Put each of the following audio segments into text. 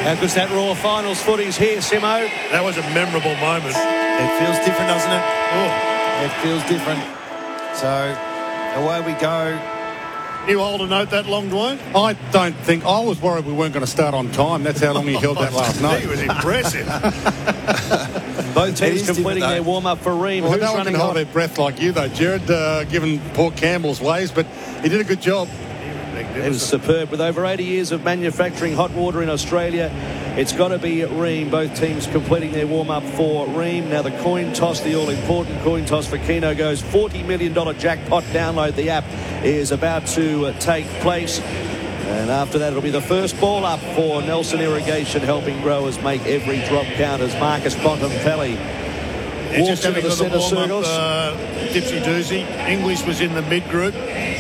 How good's that Raw Finals footies here, Simo? That was a memorable moment. It feels different, doesn't it? Oh. It feels different. So, away we go. You hold a note that long, Dwayne? I was worried we weren't going to start on time. That's how long he held that last night. He was impressive. Both teams completing their warm-up for Ream. Well, Who's no one running can hold hot? their breath like you, though, Jared, given Port Campbell's ways, but he did a good job. It was superb. With over 80 years of manufacturing hot water in Australia, it's got to be Ream. Both teams completing their warm-up for Ream. Now the coin toss, the all-important coin toss for Keno goes. $40 million jackpot. Download the app is about to take place. And after that, it'll be the first ball up for Nelson Irrigation, helping growers make every drop count as Marcus Bontempelli walks into the centre circles. Dipsy Doozy. English was in the mid-group.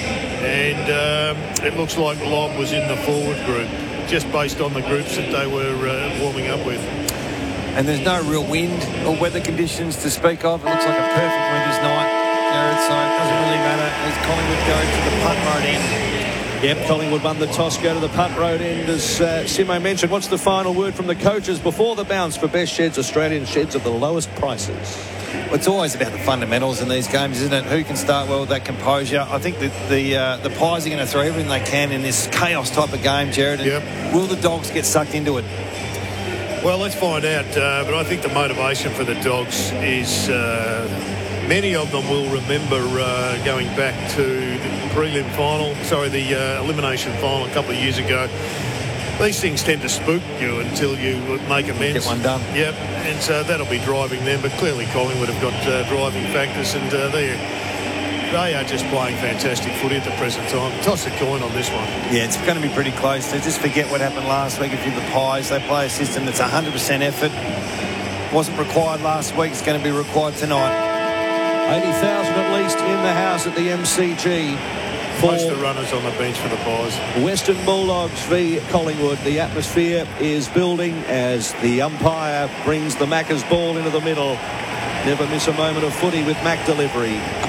And it looks like Lobb was in the forward group, just based on the groups that they were warming up with. And there's no real wind or weather conditions to speak of. It looks like a perfect winter's night, Jared, so it doesn't really matter as Collingwood go to the punt road end. Yep, Collingwood won the toss, go to the punt road end, as Simo mentioned. What's the final word from the coaches before the bounce for best sheds? Australian sheds at the lowest prices. Well, it's always about the fundamentals in these games, isn't it? Who can start well with that composure? I think that the Pies are going to throw everything they can in this chaos type of game, Jared. And will the Dogs get sucked into it? Well, let's find out. But I think the motivation for the Dogs is many of them will remember going back to the prelim final, the elimination final a couple of years ago. These things tend to spook you until you make amends. Get one done. Yep, and so that'll be driving them. But clearly Collingwood have got driving factors, and they are just playing fantastic footy at the present time. Toss a coin on this one. Yeah, it's going to be pretty close. So just forget what happened last week. If you're the Pies, they play a system that's 100% effort. Wasn't required last week. It's going to be required tonight. 80,000 at least in the house at the MCG. Most of the runners on the bench for the Pies. Western Bulldogs v Collingwood. The atmosphere is building as the umpire brings the Macca's ball into the middle. Never miss a moment of footy with Mac delivery.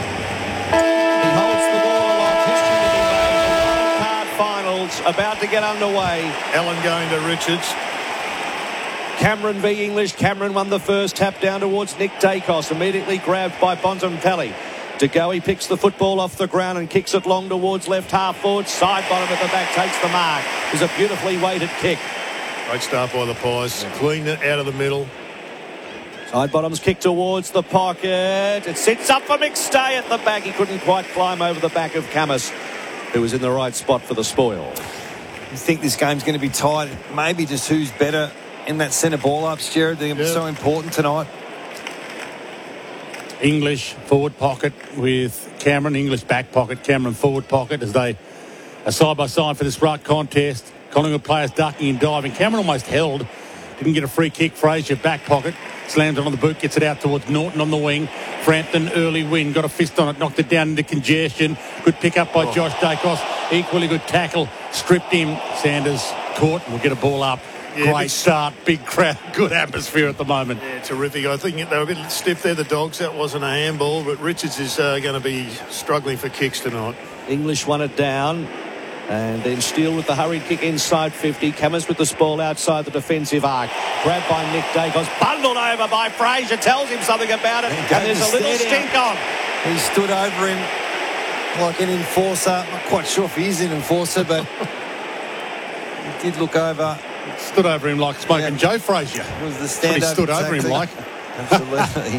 He holds the ball aloft. History to be made. Card finals about to get underway. Allen going to Richards. Cameron v English. Cameron won the first, tap down towards Nick Dacos, immediately grabbed by Bontempelli. De Goey picks the football off the ground and kicks it long towards left half forward. Side bottom at the back takes the mark. It's a beautifully weighted kick. Great start by the Pies. Clean it out of the middle. Side bottom's kick towards the pocket. It sits up for McStay at the back. He couldn't quite climb over the back of Camus, who was in the right spot for the spoil. You think this game's going to be tight? Maybe just who's better in that centre ball ups, Jared. They're so important tonight. English forward pocket with Cameron. English back pocket, Cameron forward pocket as they are side by side for this ruck contest. Collingwood players ducking and diving. Cameron almost held. Didn't get a free kick. Fraser back pocket. Slams it on the boot. Gets it out towards Norton on the wing. Frampton early win. Got a fist on it. Knocked it down into congestion. Good pick up by Josh Dacos. Equally good tackle. Stripped him. Sanders caught and will get a ball up. Yeah, Great start. Big crowd. Good atmosphere at the moment. Yeah, terrific. I think they were a bit stiff there, the Dogs. That wasn't a handball, but Richards is going to be struggling for kicks tonight. English won it down. And then Steele with the hurried kick inside 50. Camus with the spoil outside the defensive arc. Grabbed by Nick Dacos. Bundled over by Fraser. Tells him something about it. And there's a little stink on. He stood over him like an enforcer. Not quite sure if he is an enforcer, but he did look over. Stood over him like smoking Joe Frazier. It was the He stand-up. stood over him like. Absolutely.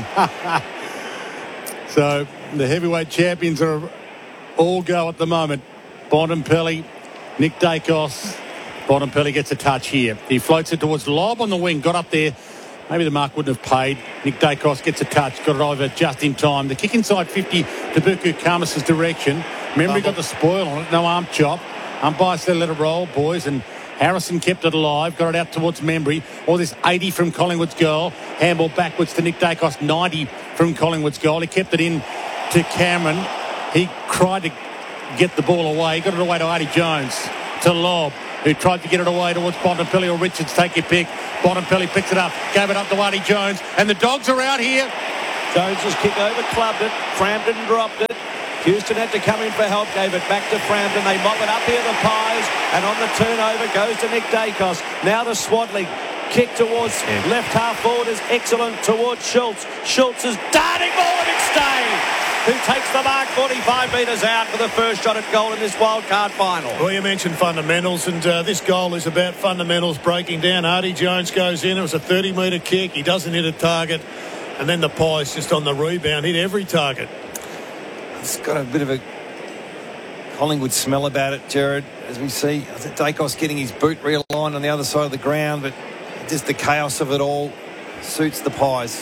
So the heavyweight champions are all go at the moment. Bontempelli, Nick Dacos. Bontempelli gets a touch here. He floats it towards Lobb on the wing. Got up there. Maybe the mark wouldn't have paid. Nick Dacos gets a touch. Got it over just in time. The kick inside 50 to Buku Kamas' direction. Remember, he got the spoil on it. No arm chop. Umpire said let it roll, boys. And Harrison kept it alive. Got it out towards Membry. All this 80 from Collingwood's goal. Handball backwards to Nick Dacos. 90 from Collingwood's goal. He kept it in to Cameron. He tried to get the ball away. Got it away to Artie Jones. To Lobb, who tried to get it away towards Bontempelli or Richards. Take your pick. Bontempelli picks it up. Gave it up to Artie Jones. And the Dogs are out here. Jones's kick over clubbed it. Frampton dropped it. Houston had to come in for help, gave it back to Frampton. They mob it up here, the Pies, and on the turnover goes to Nick Dacos. Now to Swadling. Kick towards left half forward is excellent towards Schultz. Schultz is darting ball to McStay, who takes the mark 45 metres out for the first shot at goal in this wildcard final. Well, you mentioned fundamentals, and this goal is about fundamentals breaking down. Artie Jones goes in. It was a 30-metre kick. He doesn't hit a target. And then the Pies just on the rebound hit every target. It's got a bit of a Collingwood smell about it, Jared, as we see. I think Dacos getting his boot realigned on the other side of the ground, but just the chaos of it all suits the Pies.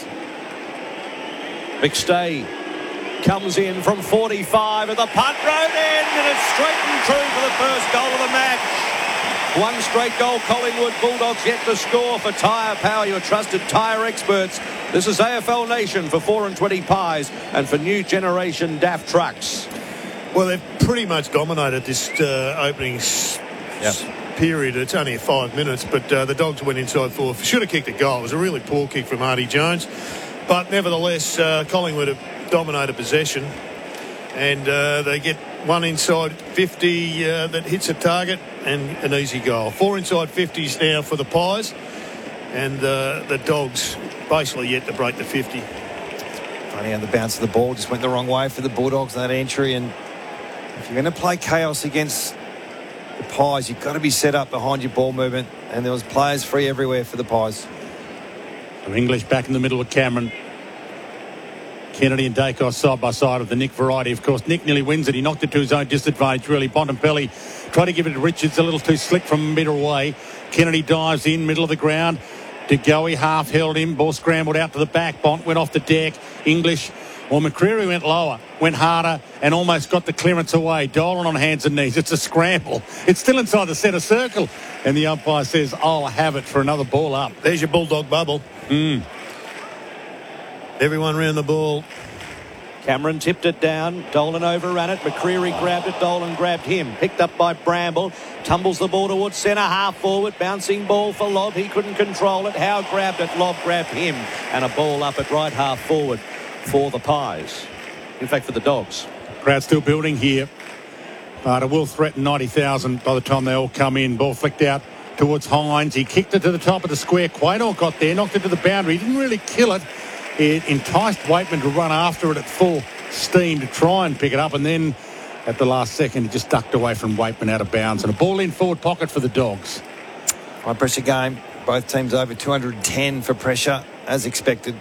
McStay comes in from 45 and the punt rode in, and it's straight and true for the first goal of the match. One straight goal, Collingwood Bulldogs yet to score for Tyre Power, your trusted tyre experts. This is AFL Nation for 4 and 20 Pies and for new generation DAF trucks. Well, they've pretty much dominated this opening period. It's only 5 minutes, but the Dogs went inside 4. Should have kicked a goal. It was a really poor kick from Artie Jones. But nevertheless, Collingwood have dominated possession. And they get one inside 50 that hits a target and an easy goal. 4 inside 50s now for the Pies. And the Dogs basically yet to break the 50. Funny how the bounce of the ball just went the wrong way for the Bulldogs in that entry. And if you're going to play chaos against the Pies, you've got to be set up behind your ball movement. And there was players free everywhere for the Pies. So English back in the middle with Cameron. Kennedy and Dacos side by side of the Nick variety. Of course, Nick nearly wins it. He knocked it to his own disadvantage, really. Bontempelli tried to give it to Richards, a little too slick from middle away. Kennedy dives in, middle of the ground. De Goey half held him. Ball scrambled out to the back. Bont went off the deck. English, well, McCreery went lower, went harder, and almost got the clearance away. Dolan on hands and knees. It's a scramble. It's still inside the centre circle. And the umpire says, I'll have it for another ball up. There's your Bulldog bubble. Everyone round the ball. Cameron tipped it down. Dolan overran it. McCreery grabbed it. Dolan grabbed him. Picked up by Bramble. Tumbles the ball towards centre half forward. Bouncing ball for Lobb. He couldn't control it. Howe grabbed it. Lobb grabbed him. And a ball up at right half forward for the Pies. In fact, for the Dogs. Crowd still building here. But it will threaten 90,000 by the time they all come in. Ball flicked out towards Hines. He kicked it to the top of the square. Quaynor got there. Knocked it to the boundary. He didn't really kill it. It enticed Waitman to run after it at full steam to try and pick it up, and then at the last second he just ducked away from Waitman out of bounds, and a ball in forward pocket for the Dogs. High pressure game. Both teams over 210 for pressure as expected.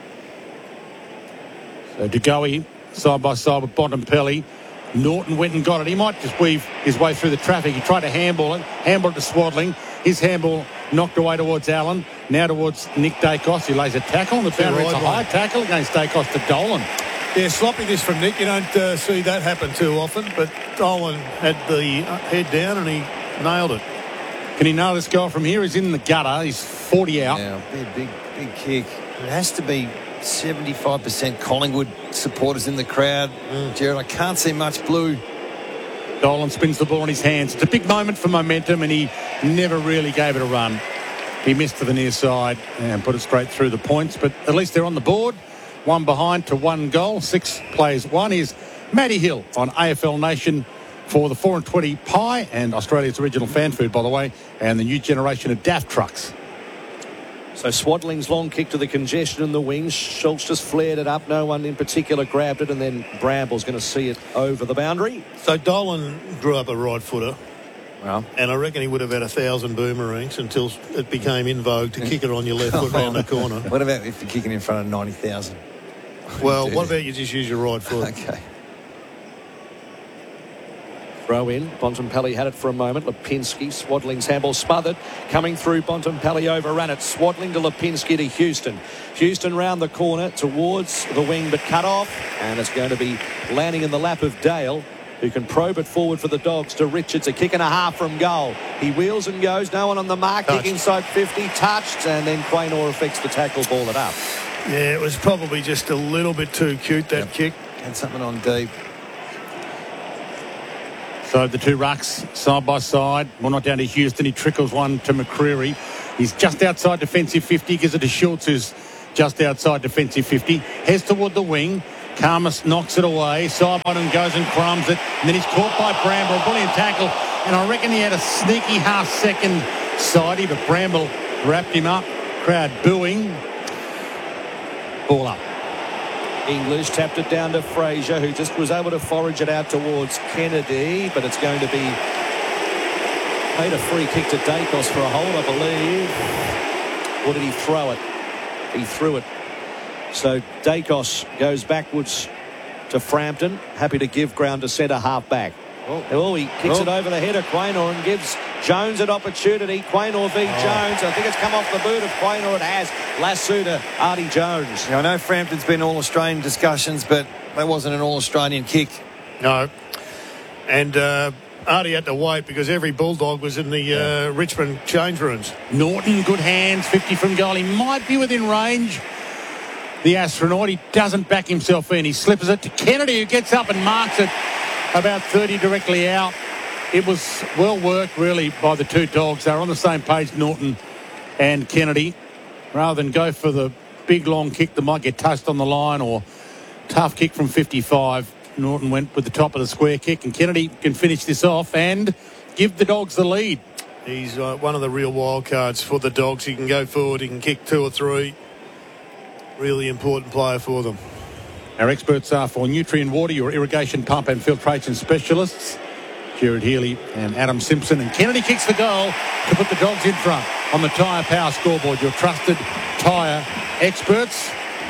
So De Goey side by side with Bontempelli. Norton went and got it. He might just weave his way through the traffic. He tried to handball it to Swadling. His handball knocked away towards Allen. Now towards Nick Dacos. He lays a tackle on the boundary. It's a high tackle against Dacos to Dolan. Yeah, sloppiness from Nick. You don't see that happen too often, but Dolan had the head down and he nailed it. Can he nail this goal from here? He's in the gutter. He's 40 out. Yeah, big kick. It has to be 75% Collingwood supporters in the crowd. Jared, I can't see much blue. Dolan spins the ball in his hands. It's a big moment for momentum, and he never really gave it a run. He missed to the near side and put it straight through the points, but at least they're on the board. One behind to one goal. 6 plays. One is Matty Hill on AFL Nation for the 4 and 20 Pie and Australia's original fan food, by the way, and the new generation of DAF trucks. So Swadling's long kick to the congestion in the wings. Schultz just flared it up. No one in particular grabbed it, and then Bramble's going to see it over the boundary. So Dolan grew up a right footer. Well, and I reckon he would have had 1,000 boomerangs until it became in vogue to kick it on your left foot round the corner. What about if you're kicking in front of 90,000? Well, what about you just use your right foot? Okay. Throw in. Bontempelli had it for a moment. Lipinski. Swadling's handball smothered. Coming through. Bontempelli overran it. Swadling to Lipinski to Houston. Houston round the corner towards the wing, but cut off. And it's going to be landing in the lap of Dale, who can probe it forward for the Dogs to Richards. A kick and a half from goal. He wheels and goes. No one on the mark. Touched. Kick inside 50. Touched. And then Quaynor affects the tackle. Ball it up. Yeah, it was probably just a little bit too cute, that kick. Had something on deep. So the two rucks side by side. Well, not down to Houston. He trickles one to McCreery. He's just outside defensive 50. Gives it to Schultz, who's just outside defensive 50. Heads toward the wing. Karmas knocks it away. Sidebottom goes and crumbs it. And then he's caught by Bramble. A brilliant tackle. And I reckon he had a sneaky half-second sidey, but Bramble wrapped him up. Crowd booing. Ball up. English tapped it down to Fraser, who just was able to forage it out towards Kennedy, but it's going to be made a free kick to Dacos for a hold, I believe. Or did he throw it? He threw it. So Dacos goes backwards to Frampton, happy to give ground to centre half back. Oh, he kicks it over the head of Quaynor and gives Jones an opportunity. Quaynor v. Jones. I think it's come off the boot of Quaynor. It has. Lasso to Artie Jones. Now, I know Frampton's been All-Australian discussions, but that wasn't an All-Australian kick. No. And Artie had to wait because every Bulldog was in the Richmond change rooms. Norton, good hands, 50 from goal. He might be within range. The astronaut, he doesn't back himself in. He slips it to Kennedy, who gets up and marks it about 30 directly out. It was well worked, really, by the two Dogs. They were on the same page, Norton and Kennedy. Rather than go for the big, long kick that might get touched on the line or tough kick from 55, Norton went with the top of the square kick, and Kennedy can finish this off and give the Dogs the lead. He's one of the real wild cards for the Dogs. He can go forward, he can kick 2 or 3. Really important player for them. Our experts are for Nutrient Water, your irrigation pump and filtration specialists, Gerard Healy and Adam Simpson. And Kennedy kicks the goal to put the Dogs in front on the Tyre Power scoreboard, your trusted tyre experts.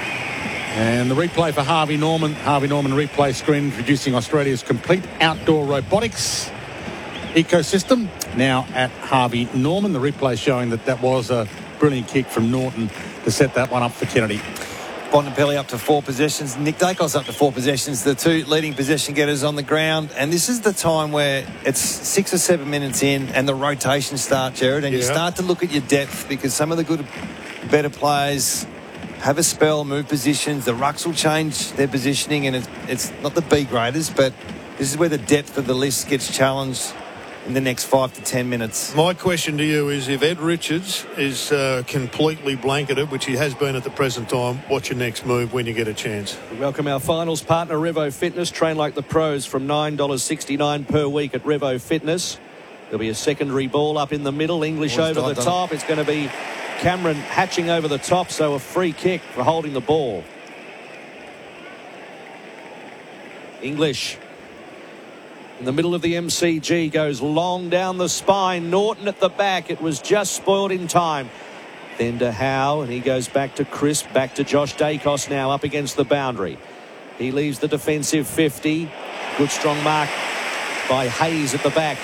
And the replay for Harvey Norman. Harvey Norman replay screen introducing Australia's complete outdoor robotics ecosystem. Now at Harvey Norman. The replay showing that was a brilliant kick from Norton to set that one up for Kennedy. Bontempelli up to 4 possessions. Nick Dacos up to 4 possessions. The two leading possession getters on the ground. And this is the time where it's 6 or 7 minutes in and the rotations start, Gerard. And you start to look at your depth because some of the better players have a spell, move positions. The rucks will change their positioning, and it's not the B graders, but this is where the depth of the list gets challenged in the next 5 to 10 minutes. My question to you is, if Ed Richards is completely blanketed, which he has been at the present time, what's your next move when you get a chance? We welcome our finals partner, Revo Fitness. Train like the pros from $9.69 per week at Revo Fitness. There'll be a secondary ball up in the middle. English over the top. It's going to be Cameron hatching over the top, so a free kick for holding the ball. English in the middle of the MCG, goes long down the spine. Norton at the back. It was just spoiled in time. Then to Howe, and he goes back to Chris, back to Josh Dacos now up against the boundary. He leaves the defensive 50. Good strong mark by Hayes at the back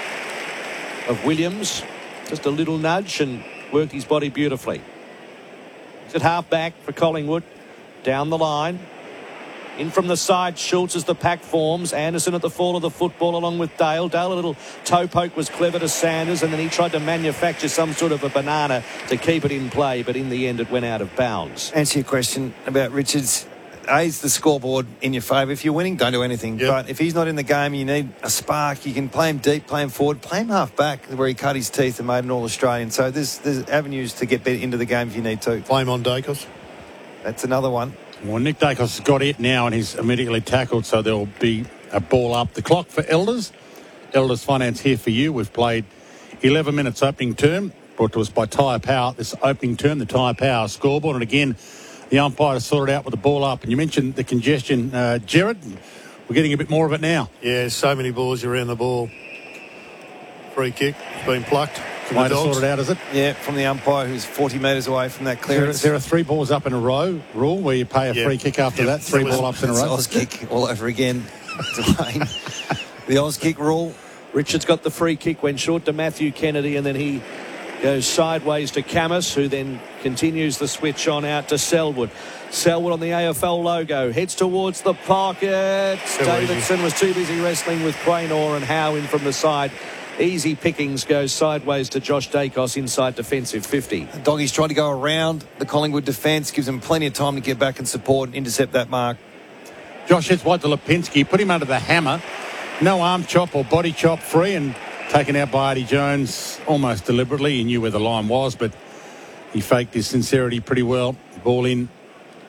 of Williams. Just a little nudge and worked his body beautifully. He's at half back for Collingwood. Down the line. In from the side, Schultz as the pack forms. Anderson at the fall of the football along with Dale. Dale, a little toe poke was clever to Sanders, and then he tried to manufacture some sort of a banana to keep it in play, but in the end it went out of bounds. Answer your question about Richards. A's the scoreboard in your favour. If you're winning, don't do anything. Yep. But if he's not in the game, you need a spark. You can play him deep, play him forward, play him half back where he cut his teeth and made an All-Australian. So there's avenues to get into the game if you need to. Blame on Dacos. That's another one. Well, Nick Dacos has got it now and he's immediately tackled, so there'll be a ball up. The clock for Elders. Elders Finance here for you. We've played 11 minutes opening term, brought to us by Tyre Power. This opening term, the Tyre Power scoreboard. And again, the umpire sorted out with the ball up. And you mentioned the congestion, Gerard. We're getting a bit more of it now. Yeah, so many balls around the ball. Free kick, been plucked. Way to sort it out, is it? Yeah, from the umpire who's 40 metres away from that clearance. There are 3 balls up in a row rule where you pay a free kick after that. 3 ball ups in a row. Oz kick all over again. Delane. The Oz kick rule. Richards got the free kick, went short to Matthew Kennedy, and then he goes sideways to Camus, who then continues the switch on out to Selwood. Selwood on the AFL logo, heads towards the pocket. Davidson was too busy wrestling with Quaynor, and Howe in from the side. Easy pickings, goes sideways to Josh Dacos inside defensive 50. Doggies tried to go around the Collingwood defence, gives them plenty of time to get back and support and intercept that mark. Josh heads wide to Lipinski, put him under the hammer. No arm chop or body chop, free and taken out by Artie Jones almost deliberately. He knew where the line was, but he faked his sincerity pretty well. Ball in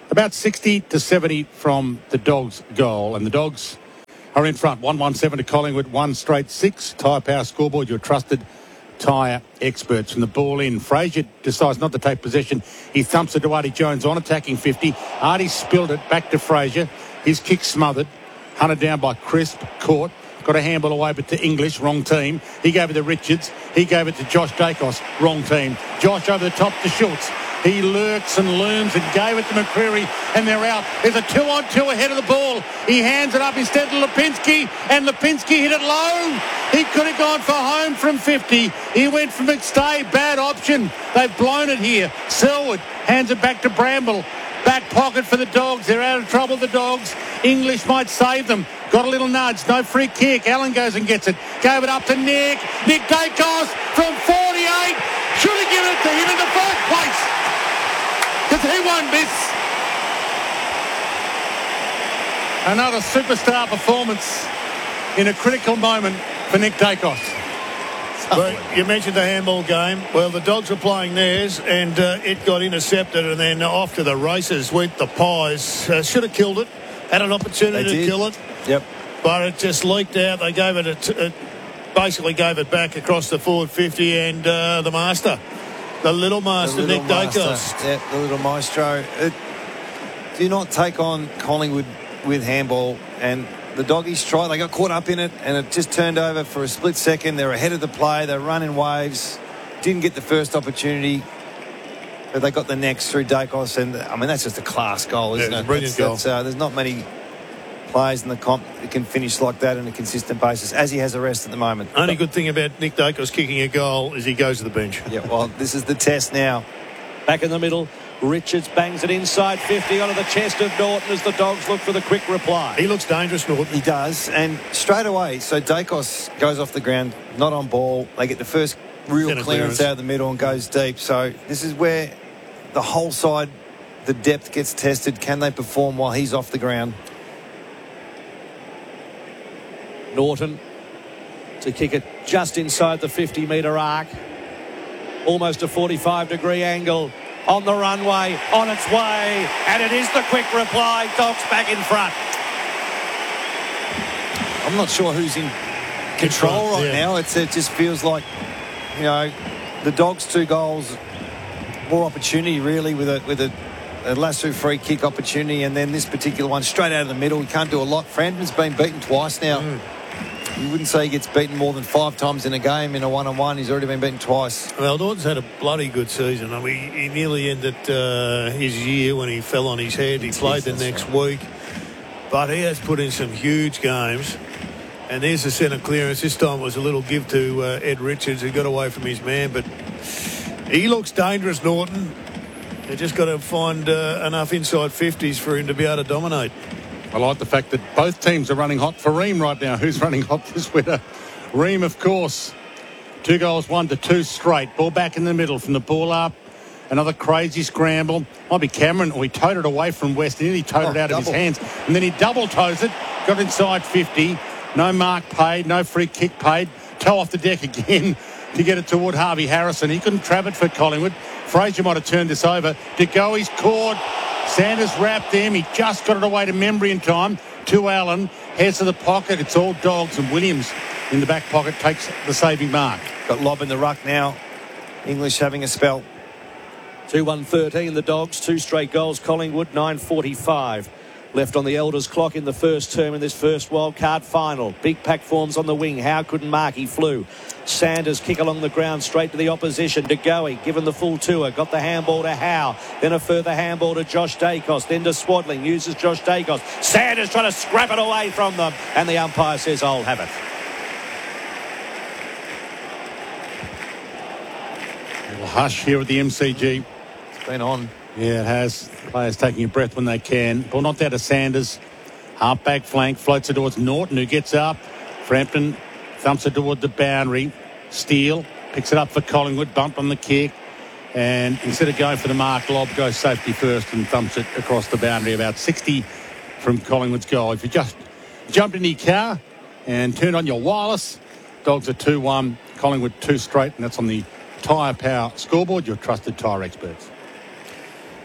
About 60 to 70 from the Dogs' goal. And the Dogs are in front. 1-1-7 to Collingwood, 1-6. Tyre Power scoreboard, your trusted tyre experts. From the ball in, Frazier decides not to take possession. He thumps it to Artie Jones on attacking 50. Artie spilled it back to Frazier. His kick smothered. Hunted down by Crisp, caught. Got a handball away, but to English, wrong team. He gave it to Richards. He gave it to Josh Dacos, wrong team. Josh over the top to Schultz. He lurks and looms and gave it to McCreary, and they're out. There's a 2-on-2 ahead of the ball. He hands it up instead to Lipinski, and Lipinski hit it low. He could have gone for home from 50. He went for McStay. Bad option. They've blown it here. Selwood hands it back to Bramble. Back pocket for the Dogs. They're out of trouble, the Dogs. English might save them. Got a little nudge. No free kick. Allen goes and gets it. Gave it up to Nick. Nick Dacos from 48. Should have given it to him in the first place, because he won't miss. Another superstar performance in a critical moment for Nick Dacos. Well, you mentioned the handball game. Well, the Dogs were playing theirs, and it got intercepted, and then off to the races went the Pies. Should have killed it. Had an opportunity to kill it. Yep. But it just leaked out. They gave it basically gave it back across the forward 50, and the master, the little master, Nick Dacos. Yeah, the little maestro. Do not take on Collingwood with handball, and the Doggies tried. They got caught up in it, and it just turned over for a split second. They're ahead of the play. They're running waves. Didn't get the first opportunity, but they got the next through Dacos, and I mean that's just a class goal, isn't it? Brilliant goal. There's not many players in the comp that can finish like that on a consistent basis, as he has the rest at the moment. Only good thing about Nick Dacos kicking a goal is he goes to the bench. Yeah, well, this is the test now. Back in the middle, Richards bangs it inside 50 onto the chest of Norton as the Dogs look for the quick reply. He looks dangerous, Norton. He does, and straight away, so Dacos goes off the ground, not on ball. They get the first real clearance out of the middle and goes deep. So this is where the whole side, the depth gets tested. Can they perform while he's off the ground? Norton to kick it just inside the 50-metre arc. Almost a 45-degree angle on the runway, on its way, and it is the quick reply. Dogs back in front. I'm not sure who's in control right now. It just feels like, you know, the Dogs' 2 goals, more opportunity really with a Lasso free kick opportunity, and then this particular one straight out of the middle. He can't do a lot. Frampton's been beaten twice now. You wouldn't say he gets beaten more than 5 times in a game in a one-on-one. He's already been beaten twice. Well, Norton's had a bloody good season. I mean, he nearly ended his year when he fell on his head. He played the next week. But he has put in some huge games. And there's the centre clearance. This time it was a little give to Ed Richards, who got away from his man. But he looks dangerous, Norton. They just got to find enough inside 50s for him to be able to dominate. I like the fact that both teams are running hot for Ream right now. Who's running hot this winter? Ream, of course. 2 goals, 1-2 straight. Ball back in the middle from the ball up. Another crazy scramble. Might be Cameron, or he towed it away from West. He towed it out of his hands. And then he double toes it. Got inside 50. No mark paid. No free kick paid. Toe off the deck again to get it toward Harvey Harrison. He couldn't trap it for Collingwood. Frazier might have turned this over. De Goey's caught. Sanders wrapped him. He just got it away to Membry in time. To Allen. Heads to the pocket. It's all Dogs, and Williams in the back pocket takes the saving mark. Got Lobb in the ruck now. English having a spell. 2-1-13 the Dogs. 2 straight goals. Collingwood 9:45 left on the Elders clock in the first term in this first wildcard final. Big pack forms on the wing. Howe couldn't mark. He flew. Sanders kick along the ground straight to the opposition. De Goey given the full tour. Got the handball to Howe. Then a further handball to Josh Dacos. Then to Swadling. Uses Josh Dacos. Sanders trying to scrap it away from them. And the umpire says, I'll have it. A little hush here at the MCG. It's been on. Yeah, it has. Players taking a breath when they can. Ball knocked out to Sanders. Half back flank. Floats it towards Norton, who gets up. Frampton thumps it toward the boundary. Steele picks it up for Collingwood. Bump on the kick. And instead of going for the mark, Lobb goes safety first and thumps it across the boundary. About 60 from Collingwood's goal. If you just jumped in your car and turned on your wireless, Dogs are 2-1. Collingwood 2 straight. And that's on the Tyre Power scoreboard, your trusted tyre experts.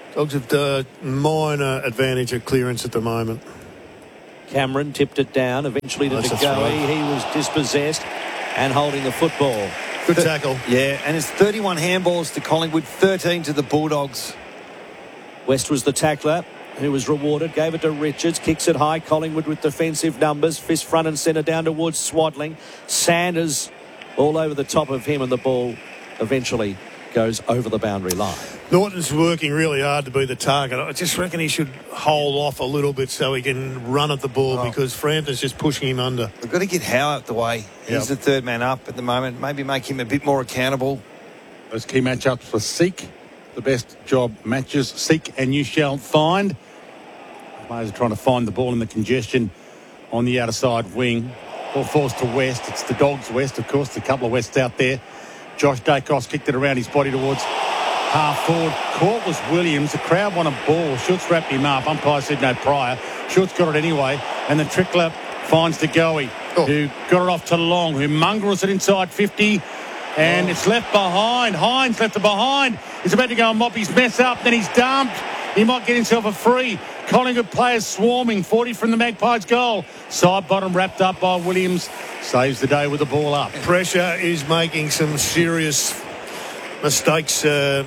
Dogs have minor advantage of clearance at the moment. Cameron tipped it down, eventually to That's a Goey. throw. He was dispossessed and holding the football. Good tackle. Yeah, and it's 31 handballs to Collingwood, 13 to the Bulldogs. West was the tackler who was rewarded, gave it to Richards, kicks it high. Collingwood with defensive numbers, fist front and centre down towards Swadling. Sanders all over the top of him, and the ball eventually goes over the boundary line. Norton's working really hard to be the target. I just reckon he should hold off a little bit so he can run at the ball because Frampton's just pushing him under. We've got to get Howe out the way. He's the third man up at the moment. Maybe make him a bit more accountable. Those key matchups for Seek. The best job matches. Seek and you shall find. Players are trying to find the ball in the congestion on the outer side wing. Ball falls to West. It's the Dogs West, of course. A couple of Wests out there. Josh Dacos kicked it around his body towards half forward. Caught was Williams. The crowd want a ball. Schultz wrapped him up. Umpire said no prior. Schultz got it anyway. And the Trickler finds De Goey, who got it off to Long, who mongrels it inside 50. And it's left behind. Hines left it behind. He's about to go and mop his mess up. Then he's dumped. He might get himself a free. Collingwood players swarming. 40 from the Magpies' goal. Side bottom wrapped up by Williams. Saves the day with the ball up. Pressure is making some serious mistakes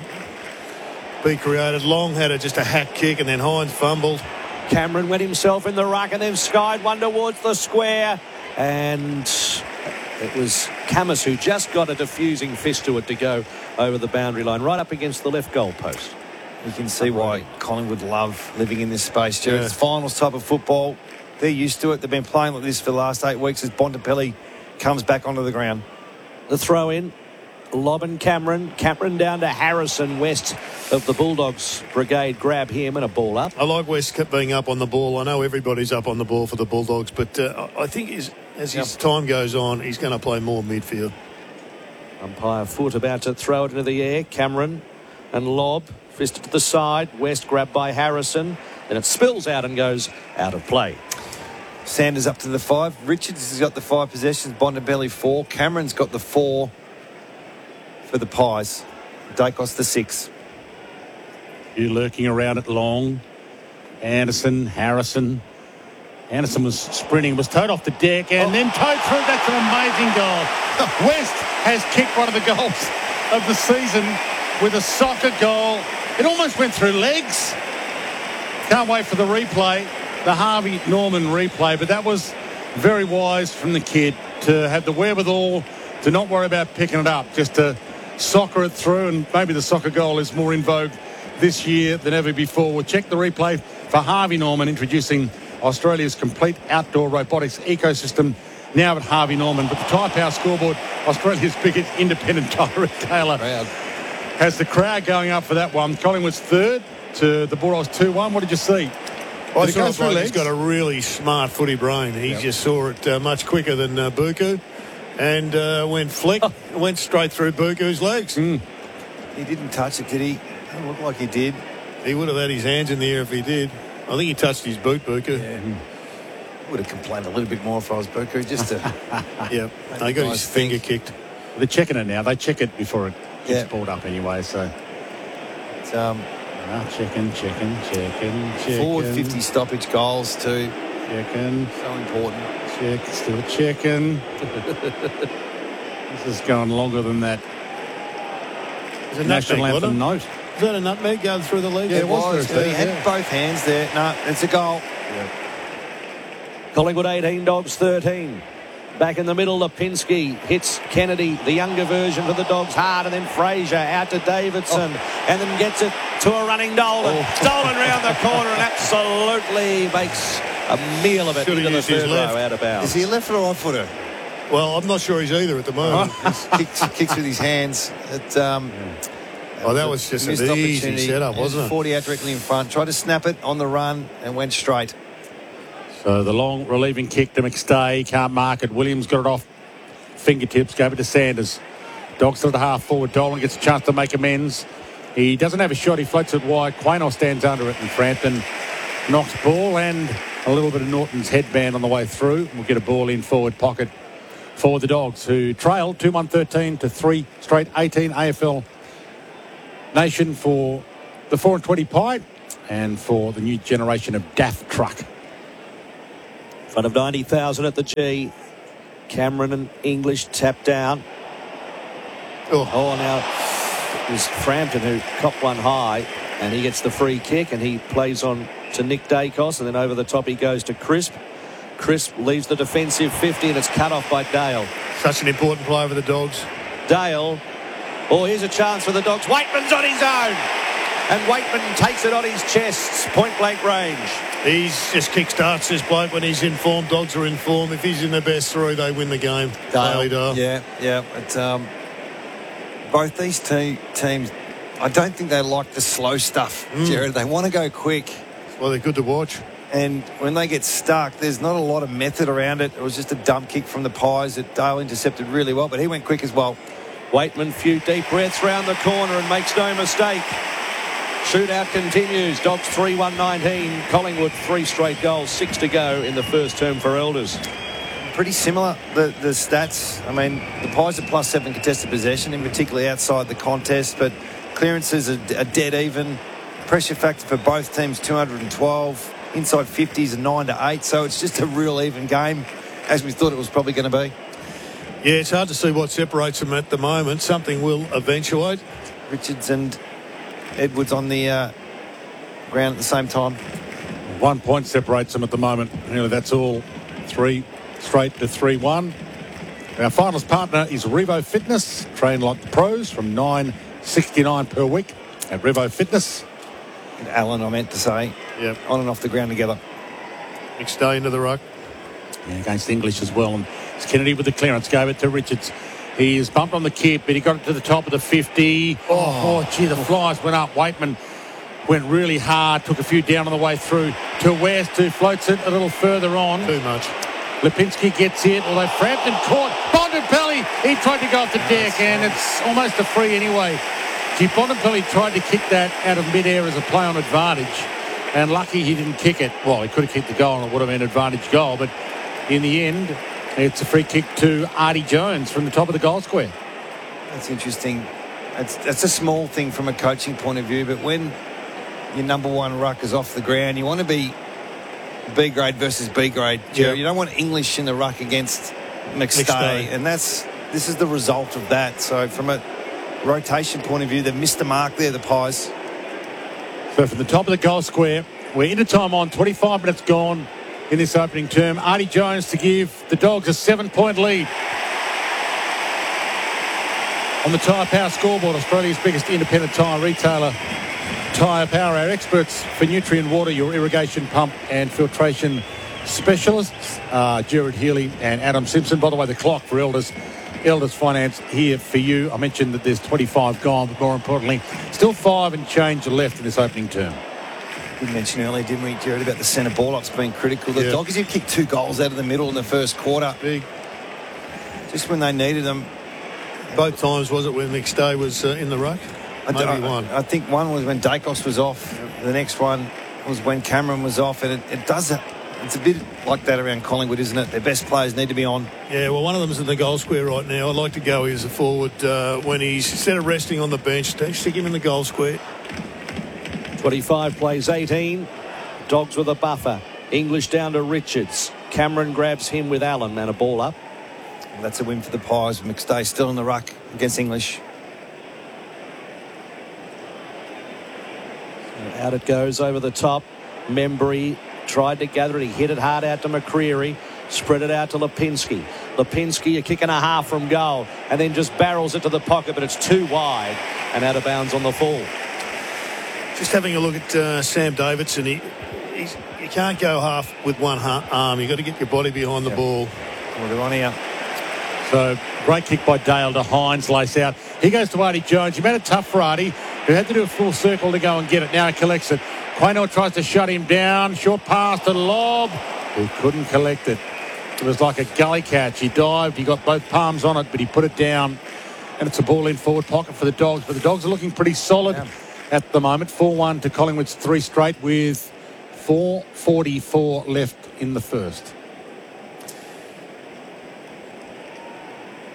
be created. Long had just a hack kick and then Hines fumbled. Cameron went himself in the ruck and then skied one towards the square. And it was Camus who just got a diffusing fist to it to go over the boundary line, right up against the left goal post. You can see why Collingwood love living in this space, Jared. It's finals type of football. They're used to it. They've been playing like this for the last 8 weeks as Bontempelli comes back onto the ground. The throw in. Lob and Cameron down to Harrison. West of the Bulldogs brigade grab him and a ball up. I like West being up on the ball. I know everybody's up on the ball for the Bulldogs, but I think as his time goes on, he's going to play more midfield. Umpire Foot about to throw it into the air. Cameron and lob. Fisted to the side. West grabbed by Harrison. Then it spills out and goes out of play. Sanders up to the 5. Richards has got the 5 possessions. Bontempelli 4. Cameron's got the 4 for the Pies. Dacos the 6. You lurking around at Long. Anderson, Harrison. Anderson was sprinting, was towed off the deck and then towed through. That's an amazing goal. West has kicked one of the goals of the season with a soccer goal. It almost went through legs. Can't wait for the replay, the Harvey Norman replay, but that was very wise from the kid to have the wherewithal to not worry about picking it up, just to soccer it through, and maybe the soccer goal is more in vogue this year than ever before. We'll check the replay for Harvey Norman, introducing Australia's complete outdoor robotics ecosystem now at Harvey Norman. But the Tyre Power scoreboard, Australia's biggest independent tyre retailer, has the crowd going up for that one. Collingwood's third to the Bulldogs 2-1. What did you see? Well, he's got a really smart footy brain. He just saw it much quicker than Buku, and went flick, went straight through Buku's legs. He didn't touch it, did he? Doesn't look like he did. He would have had his hands in the air if he did. I think he touched his boot, Buku. I would have complained a little bit more if I was Buku, just to... Yeah, he got his finger kicked. They're checking it now. They check it before it gets balled up anyway, so... It's, checking. forward 50 stoppage goals too. Checking. So important. Still checking. This is going longer than that. Is a National nutmeg, anthem note. Is that a nutmeg going through the leg? Yeah, it was. He had both hands there. No, it's a goal. Collingwood 18, Dogs 13. Back in the middle, Lipinski hits Kennedy, the younger version for the Dogs, hard, and then Fraser out to Davidson, and then gets it to a running Dolan. Dolan round the corner and absolutely makes a meal of it into the third row, out of bounds. Is he a left or right footer? Well, I'm not sure he's either at the moment. Kicks with his hands. That was just an easy setup, wasn't it? 40 out directly in front. Tried to snap it on the run and went straight. So the long relieving kick to McStay. Can't mark it. Williams got it off fingertips. Gave it to Sanders. Dogs still at half forward. Dolan gets a chance to make amends. He doesn't have a shot. He floats it wide. Quaynor stands under it, and Frampton knocks ball and a little bit of Norton's headband on the way through. We'll get a ball in forward pocket for the Dogs, who trailed 2-1-13 to 3 straight 18 AFL Nation for the 4 and 20 pie, and for the new generation of DAF truck. In front of 90,000 at the G. Cameron and English tap down. Now it was Frampton who copped one high, and he gets the free kick, and he plays on to Nick Dacos, and then over the top he goes to Crisp. Crisp leaves the defensive 50, and it's cut off by Dale. Such an important play for the Dogs. Dale. Oh, here's a chance for the Dogs. Waitman's on his own. And Waitman takes it on his chest. Point blank range. He's just kick-starts this bloke when he's in form. Dogs are in form. If he's in the best three, they win the game. Dale. Yeah. It's, both these teams, I don't think they like the slow stuff, Jared. They want to go quick. Well, they're good to watch. And when they get stuck, there's not a lot of method around it. It was just a dump kick from the Pies that Dale intercepted really well, but he went quick as well. Waitman, few deep breaths round the corner and makes no mistake. Shootout continues. Dogs 3-1-19. Collingwood 3 straight goals, 6 to go in the first term for Elders. Pretty similar, the stats. I mean, the Pies are +7 contested possession, in particularly outside the contest, but clearances are dead even. Pressure factor for both teams 212. Inside 50s are 9-8, so it's just a real even game, as we thought it was probably going to be. Yeah, it's hard to see what separates them at the moment. Something will eventuate. Richards and Edwards on the ground at the same time. 1 point separates them at the moment. Really, that's all. 3 straight to 3-1. Our finals partner is Revo Fitness. Train like the pros from $9.69 per week at Revo Fitness. And Allen, I meant to say. Yep. On and off the ground together. McStay into the ruck. Yeah, against English as well. And it's Kennedy with the clearance. Go over to Richards. He is bumped on the kip, but he got it to the top of the 50. Oh, gee, the flies went up. Waitman went really hard, took a few down on the way through to West, who floats it a little further on. Too much. Lipinski gets it, although Frampton caught Bontempelli. He tried to go off the deck, and it's almost a free anyway. Gee, Bontempelli tried to kick that out of mid-air as a play on advantage, and lucky he didn't kick it. Well, he could have kicked the goal, and it would have been an advantage goal, but in the end, it's a free kick to Artie Jones from the top of the goal square. That's interesting. It's a small thing from a coaching point of view, but when your number one ruck is off the ground, you want to be B grade versus B grade. Yeah. You don't want English in the ruck against McStay, and this is the result of that. So from a rotation point of view, they've missed the mark there, the Pies. So from the top of the goal square, we're into time on, 25 minutes gone in this opening term. Artie Jones to give the Dogs a 7-point lead. On the Tyre Power scoreboard, Australia's biggest independent tyre retailer, Tyre Power, our experts for nutrient water, your irrigation pump and filtration specialists, Gerard Healy and Adam Simpson. By the way, the clock for Elders Finance here for you. I mentioned that there's 25 gone, but more importantly, still 5 and change left in this opening term. We mentioned earlier, didn't we, Jared, about the centre ball-ups being critical. The Yeah. Doggers have kicked 2 goals out of the middle in the first quarter. Big. Just when they needed them. Both times, was it when McStay was in the ruck? Maybe one. I think one was when Dacos was off. The next one was when Cameron was off. And it does it. It's a bit like that around Collingwood, isn't it? Their best players need to be on. Yeah, well, one of them's in the goal square right now. I'd like to go as a forward when he's, instead of resting on the bench, stick him in the goal square. 25 plays 18. Dogs with a buffer. English down to Richards. Cameron grabs him with Allen and a ball up. And that's a win for the Pies. McStay still in the ruck against English. Out it goes over the top. Membry tried to gather it. He hit it hard out to McCreery. Spread it out to Lipinski. Lipinski, a kick and a half from goal. And then just barrels it to the pocket, but it's too wide. And out of bounds on the full. Just having a look at Sam Davidson. You can't go half with one arm. You've got to get your body behind the ball. Well, they're on here. So great kick by Dale to Hines, lace out. He goes to Artie Jones. He made it tough for Artie, who had to do a full circle to go and get it. Now he collects it. Quaynor tries to shut him down. Short pass to Lobb, who couldn't collect it. It was like a gully catch. He dived. He got both palms on it, but he put it down. And it's a ball in forward pocket for the Dogs. But the Dogs are looking pretty solid at the moment. 4-1 to Collingwood's 3 straight with 4:44 left in the first.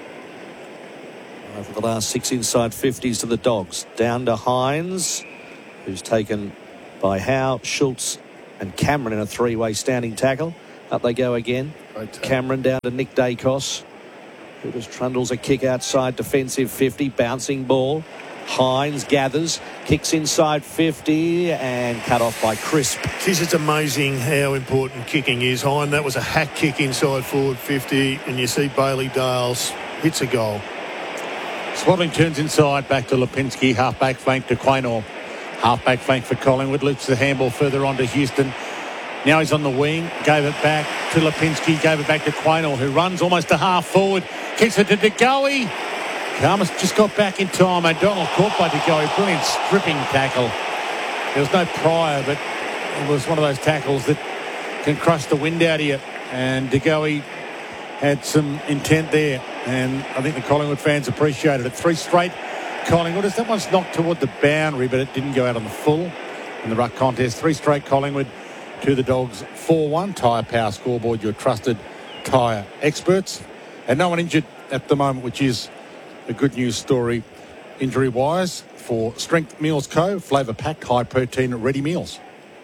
For the last 6 inside 50s to the Dogs. Down to Hines. who's taken by Howe, Schultz and Cameron in a three-way standing tackle. Up they go again. Cameron down to Nick Dacos, who just trundles a kick outside defensive 50, bouncing ball. Hines gathers, kicks inside 50 and cut off by Crisp. Geez, it's amazing how important kicking is. Hines, that was a hack kick inside forward 50, and you see Bailey Dales hits a goal. Swaddling turns inside, back to Lipinski, half-back flank to Quaynor. Half-back flank for Collingwood, loops the handball further on to Houston. Now he's on the wing, gave it back to Lipinski, gave it back to Quaynor, who runs almost a half forward, kicks it to De Goey. Karmas just got back in time. O'Donnell caught by De Goey. Brilliant stripping tackle. There was no prior, but it was one of those tackles that can crush the wind out of you. And De Goey had some intent there. And I think the Collingwood fans appreciated it. 3 straight Collingwood. That one's knocked toward the boundary, but it didn't go out on the full in the ruck contest. 3 straight Collingwood to the Dogs. 4-1. Tyre Power scoreboard, your trusted tyre experts. And no one injured at the moment, which is a good news story injury-wise for Strength Meals Co. Flavour-packed, high-protein, ready meals.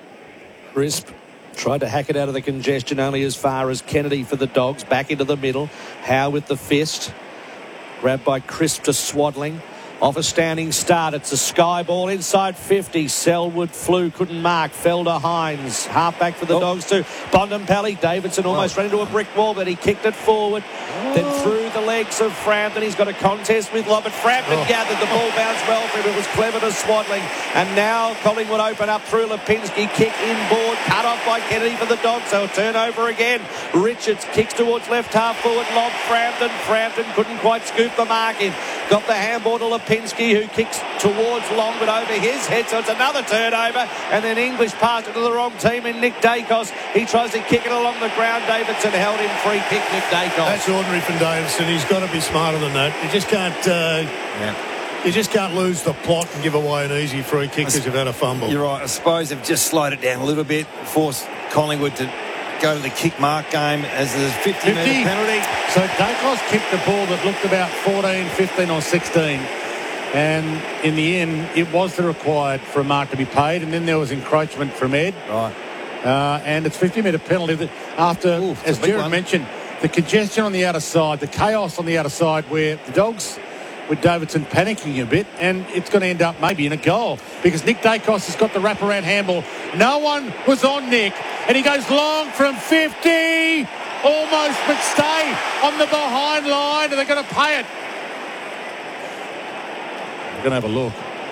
Crisp tried to hack it out of the congestion only as far as Kennedy for the Dogs. Back into the middle. Howe with the fist. Grabbed by Crisp to Swaddling. Off a standing start. It's a sky ball inside 50. Selwood flew, couldn't mark. Fell to Hines. Half-back for the Dogs too. Bontempelli. Davidson almost ran into a brick wall, but he kicked it forward. Then through the legs of Frampton. He's got a contest with Lobb, but Frampton gathered. The ball bounced well for him. It was clever to Swaddling. And now Collingwood open up through Lipinski. Kick inboard. Cut off by Kennedy for the Dogs. So a turnover again. Richards kicks towards left half forward. Lobb Frampton. Frampton couldn't quite scoop the mark in. Got the handball to Lipinski, who kicks towards Long, but over his head. So it's another turnover. And then English passed it to the wrong team in Nick Dacos. He tries to kick it along the ground. Davidson held him free kick. Nick Dacos. That's ordinary from Davidson. He's got to be smarter than that. You just can't. You just can't lose the plot and give away an easy free kick because you've had a fumble. You're right. I suppose they've just slowed it down a little bit, forced Collingwood to go to the kick mark game as there's 50-metre penalty. So Dacos kicked the ball that looked about 14, 15 or 16. And in the end, it was the required for a mark to be paid. And then there was encroachment from Ed. Right. And it's 50-metre penalty that after, as Jared mentioned, the congestion on the outer side, the chaos on the outer side where the Dogs with Davidson panicking a bit, and it's going to end up maybe in a goal because Nick Dacos has got the wraparound handball. No one was on Nick, and he goes long from 50, almost, but stay on the behind line, and they're going to pay it. We're going to have a look.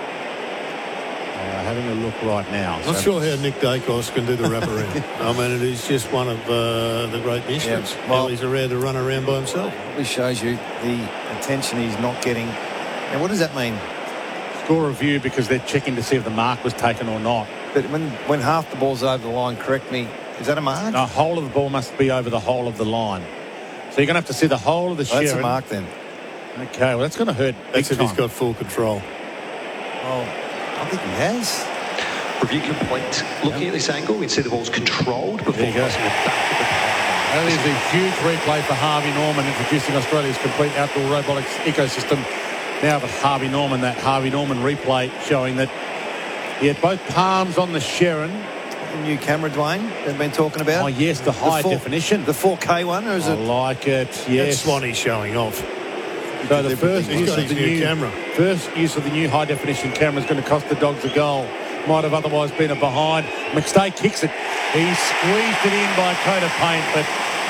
Having a look right now. Not sure how Nick Dacos can do the wraparound. I mean, it is just one of the great mysteries. Yeah. Well, he's allowed to run around by himself. This shows you the attention he's not getting. And what does that mean? Score review because they're checking to see if the mark was taken or not. But when half the ball's over the line, correct me, is that a mark? The whole of the ball must be over the whole of the line. So you're going to have to see the whole of the Sherrin. That's a mark then. Okay, well, that's going to hurt. That's if he's got full control. Well, I think he has. Review complete. Looking at this angle, we'd see the ball's controlled before crossing the back of the target. That is a huge replay for Harvey Norman, introducing Australia's complete outdoor robotics ecosystem. Now with Harvey Norman, that Harvey Norman replay showing that he had both palms on the Sherrin. The new camera, Dwayne, they've been talking about. Oh, yes, the high definition. The 4K one, or is it? I like it, yes. That's Swanee showing off. So the first use of the new camera. First use of the new high definition camera is going to cost the Dogs a goal. Might have otherwise been a behind. McStay kicks it. He squeezed it in by a coat of paint, but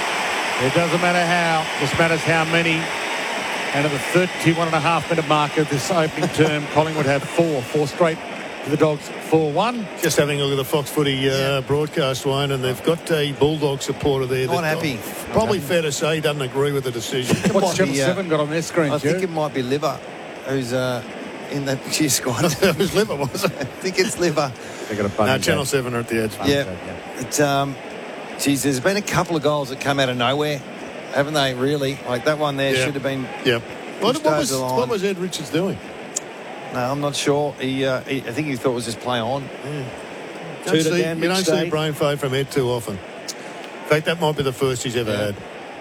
it doesn't matter how. Just matters how many. And at the 31.5-minute mark of this opening term, Collingwood have four straight to the Dogs, 4-1. Just having a look at the Fox Footy broadcast, Wayne, and they've got a Bulldog supporter there. Not happy. Probably fair to say he doesn't agree with the decision. What's Channel 7 got on their screen, I think it might be Liver, who's in the cheer squad. It was Liver, was it? I think it's Liver. No, Channel 7 are at the edge. Yeah. Geez, there's been a couple of goals that come out of nowhere, haven't they, really? Like that one there should have been... Yeah. What was Ed Richards doing? No, I'm not sure. I think he thought it was just play on. You don't see brain fade from Ed too often. In fact, that might be the first he's ever had.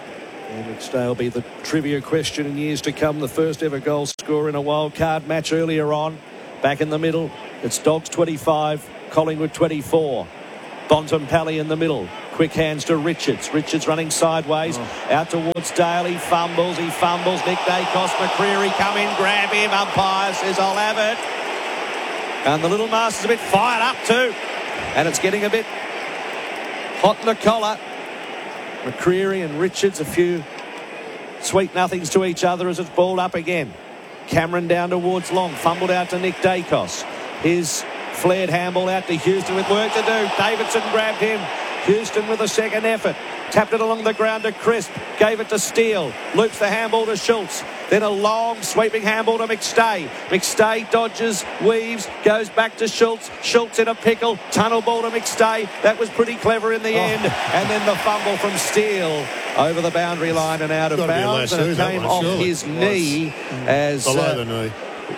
McStay will be the trivia question in years to come. The first ever goal scorer in a wild card match earlier on. Back in the middle. It's Dogs 25, Collingwood 24. Bontempelli in the middle. Quick hands to Richards. Richards running sideways. Out towards Dale. He fumbles. Nick Dacos, McCreery come in, grab him. Umpire says, I'll have it. And the Little Master's a bit fired up too. And it's getting a bit hot in the collar. McCreery and Richards, a few sweet nothings to each other as it's balled up again. Cameron down towards Long. Fumbled out to Nick Dacos. His flared handball out to Houston with work to do. Davidson grabbed him. Houston with a second effort. Tapped it along the ground to Crisp. Gave it to Steele. Loops the handball to Schultz. Then a long sweeping handball to McStay. McStay dodges, weaves, goes back to Schultz. Schultz in a pickle. Tunnel ball to McStay. That was pretty clever in the end. And then the fumble from Steele over the boundary line and out of bounds. And it came off his knee as... below the knee.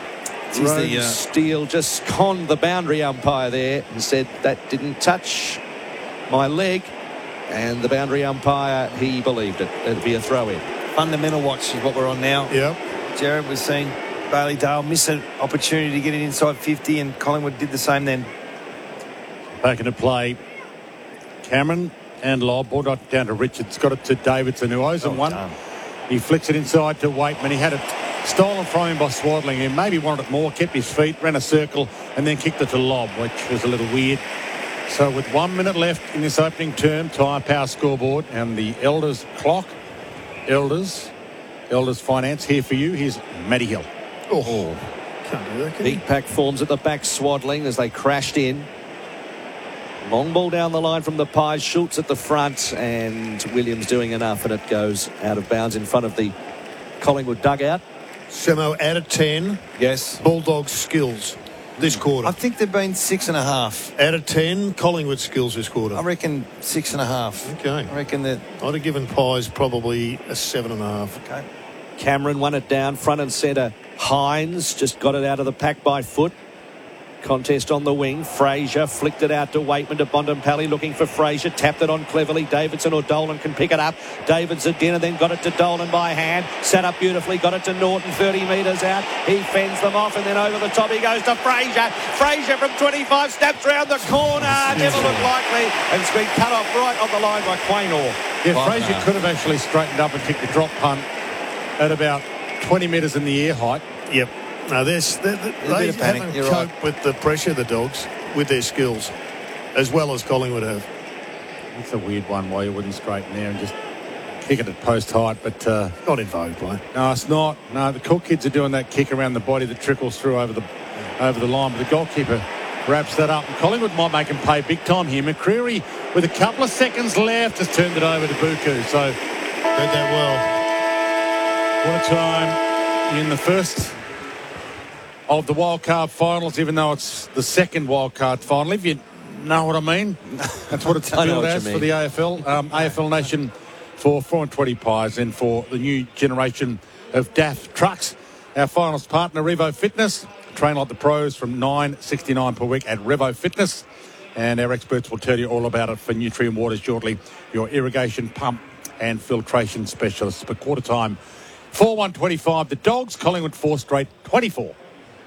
Steele just conned the boundary umpire there and said that didn't touch my leg, and the boundary umpire, he believed it. It'd be a throw-in. Fundamental watch is what we're on now. Yep. Jared was seeing Bailey Dale miss an opportunity to get it inside 50, and Collingwood did the same then. Back into play. Cameron and Lobb. Ball down to Richards. Got it to Davidson, who owes him one. Done. He flicks it inside to Waitman. He had it stolen from him by Swaddling. He maybe wanted it more, kept his feet, ran a circle, and then kicked it to Lobb, which was a little weird. So with 1 minute left in this opening term, Tyre Power scoreboard and the Elders clock. Elders Finance here for you. Here's Matty Hill. Oh. Can't do that, can Big pack forms at the back, Swaddling as they crashed in. Long ball down the line from the Pies. Schultz at the front, and Williams doing enough, and it goes out of bounds in front of the Collingwood dugout. Semo out of 10. Yes. Bulldogs skills this quarter. I think they've been 6.5. Out of 10, Collingwood skills this quarter. I reckon 6.5. Okay. I reckon that. I'd have given Pies probably a 7.5. Okay. Cameron won it down front and centre. Hines just got it out of the pack by foot. Contest on the wing. Fraser flicked it out to Waitman, to Bontempelli, looking for Fraser. Tapped it on cleverly. Davidson or Dolan can pick it up. Davidson again, and then got it to Dolan by hand. Sat up beautifully. Got it to Norton, 30 metres out. He fends them off, and then over the top he goes to Fraser. Fraser from 25 snaps round the corner. Never looked likely, and it's been cut off right on the line by Quaynor. Yeah, Fraser could have actually straightened up and kicked the drop punt at about 20 metres in the air height. Yep. No, they haven't coped with the pressure, the Dogs, with their skills, as well as Collingwood have. It's a weird one why you wouldn't straighten there and just kick it at post height, but... not in vogue play. No, it's not. No, the Cook kids are doing that kick around the body that trickles through over the line, but the goalkeeper wraps that up. And Collingwood might make him pay big time here. McCreery, with a couple of seconds left, has turned it over to Buku. So, Did that well. what a time in the first of the wildcard finals, even though it's the second wildcard final, if you know what I mean. That's what it's billed as for the AFL. AFL Nation for 420 Pies, and for the new generation of DAF trucks. Our finals partner, Revo Fitness. Train like the pros from $9.69 per week at Revo Fitness. And our experts will tell you all about it for Nutrien Waters shortly, your irrigation pump and filtration specialists. But quarter time, 4-1-25. The Dogs, Collingwood 4 straight, 24.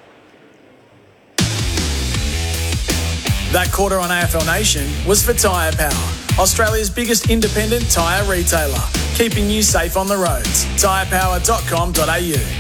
That quarter on AFL Nation was for Tyre Power, Australia's biggest independent tyre retailer, keeping you safe on the roads. tyrepower.com.au.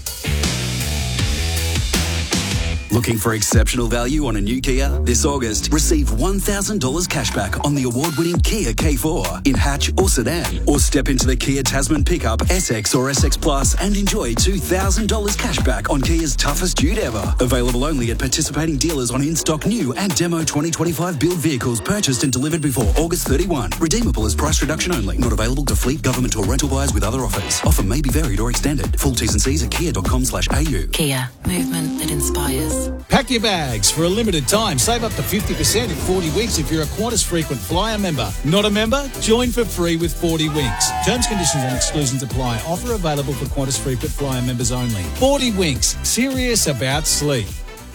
Looking for exceptional value on a new Kia? This August, receive $1,000 cashback on the award-winning Kia K4 in hatch or sedan. Or step into the Kia Tasman pickup, SX or SX Plus, and enjoy $2,000 cashback on Kia's toughest dude ever. Available only at participating dealers on in-stock new and demo 2025 build vehicles purchased and delivered before August 31. Redeemable as price reduction only. Not available to fleet, government or rental buyers with other offers. Offer may be varied or extended. Full T's and C's at kia.com/au. Kia. Movement that inspires. Pack your bags for a limited time. Save up to 50% in 40 weeks if you're a Qantas Frequent Flyer member. Not a member? Join for free with 40 Winks. Terms, conditions and exclusions apply. Offer available for Qantas Frequent Flyer members only. 40 Winks. Serious about sleep.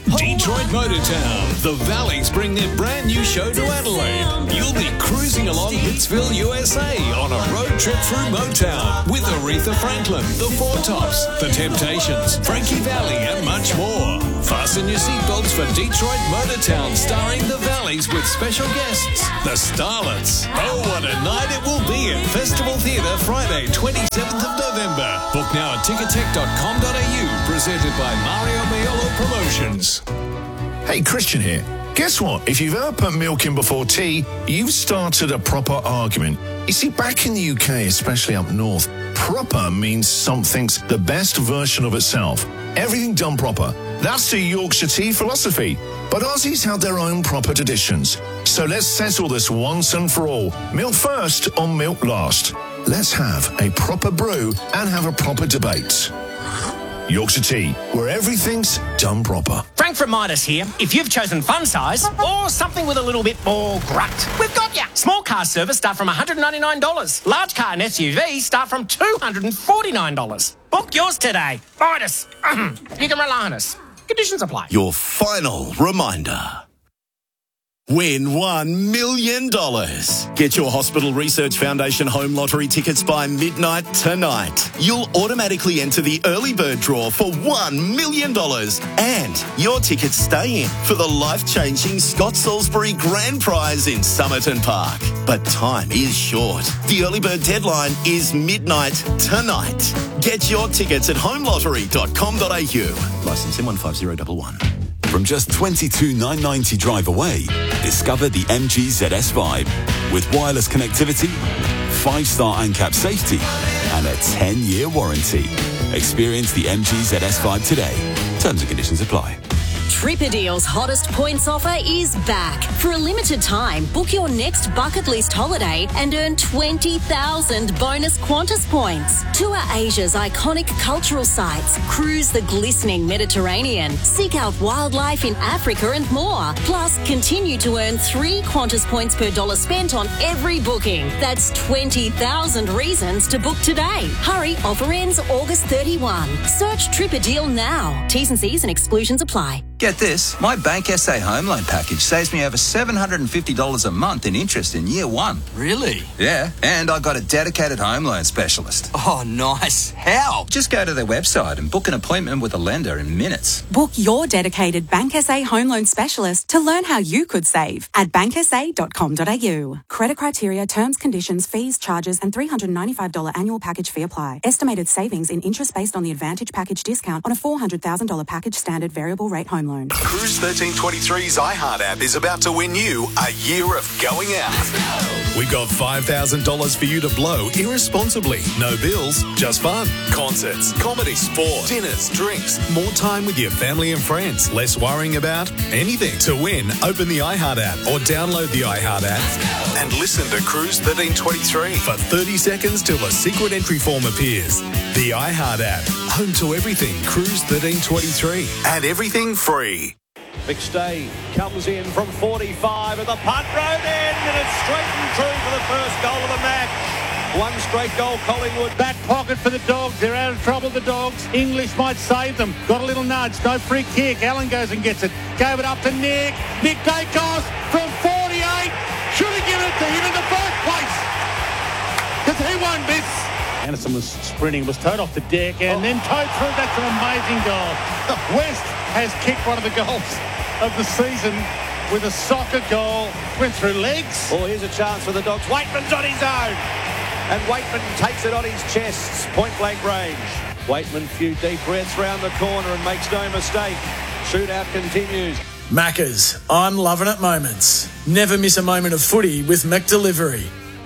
Detroit Motortown. The Valleys bring their brand new show to Adelaide. You'll be cruising along Hitsville, USA on a road trip through Motown with Aretha Franklin, The Four Tops, The Temptations, Frankie Valli and much more. Fasten your seatbelts for Detroit Motortown starring The Valleys with special guests, The Starlets. Oh, what a night it will be at Festival Theatre Friday, 27th of November. Book now at tickettech.com.au, presented by Mario Maiolo Promotions. Hey, Christian here. Guess what? If you've ever put milk in before tea, you've started a proper argument. You see, back in the UK, especially up north, proper means something's the best version of itself. Everything done proper. That's the Yorkshire tea philosophy. But Aussies have their own proper traditions. So let's settle this once and for all. Milk first or milk last. Let's have a proper brew and have a proper debate. Yorkshire tea, where everything's done proper. Frank from Midas here. If you've chosen fun size or something with a little bit more grunt, we've got ya. Small car service start from $199. Large car and SUV start from $249. Book yours today. Midas. You can rely on us. Conditions apply. Your final reminder. Win $1 million. Get your Hospital Research Foundation home lottery tickets by midnight tonight. You'll automatically enter the early bird draw for $1 million. And your tickets stay in for the life-changing Scott Salisbury Grand Prize in Somerton Park. But time is short. The early bird deadline is midnight tonight. Get your tickets at homelottery.com.au. Licence M15011. From just $22,990 drive away, discover the MG ZS5 with wireless connectivity, 5-star ANCAP safety, and a 10-year warranty. Experience the MG ZS5 today. Terms and conditions apply. Tripadeal's hottest points offer is back. For a limited time, book your next bucket list holiday and earn 20,000 bonus Qantas points. Tour Asia's iconic cultural sites, cruise the glistening Mediterranean, seek out wildlife in Africa and more. Plus, continue to earn 3 Qantas points per dollar spent on every booking. That's 20,000 reasons to book today. Hurry, offer ends August 31. Search Tripadeal now. T's and C's and exclusions apply. Get this, my Bank SA home loan package saves me over $750 a month in interest in year one. Really? Yeah, and I got a dedicated home loan specialist. Oh, nice. How? Just go to their website and book an appointment with a lender in minutes. Book your dedicated Bank SA home loan specialist to learn how you could save at banksa.com.au. Credit criteria, terms, conditions, fees, charges and $395 annual package fee apply. Estimated savings in interest based on the Advantage package discount on a $400,000 package standard variable rate home loan. Cruise 1323's iHeart app is about to win you a year of going out. We got $5,000 for you to blow irresponsibly. No bills, just fun. Concerts, comedy, sport, dinners, drinks, more time with your family and friends. Less worrying about anything. To win, open the iHeart app or download the iHeart app and listen to Cruise 1323 for 30 seconds till a secret entry form appears. The iHeart app, home to everything Cruise 1323 and everything free. McStay comes in from 45 and the punt road end, and it's straight and true for the first goal of the match. One straight goal, Collingwood. Back pocket for the Dogs. They're out of trouble, the Dogs. English might save them. Got a little nudge. No free kick. Allen goes and gets it. Gave it up to Nick. Nick Dacos from 48. Should have given it to him in the first place, because he won't miss. Anderson was sprinting, was towed off the deck and then towed through. That's an amazing goal. West has kicked one of the goals of the season with a soccer goal. Went through legs. Oh, here's a chance for the Dogs. Waitman's on his own. And Waitman takes it on his chest. Point blank range. Waitman, few deep breaths round the corner and makes no mistake. Shootout continues. Maccas, I'm loving it moments. Never miss a moment of footy with McDelivery.